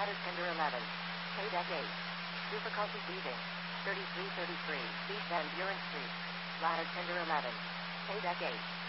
Ladder tender 11. Pay deck 8. Difficulty breathing. 3333. East End Buren Street. Ladder tender 11. Pay deck 8.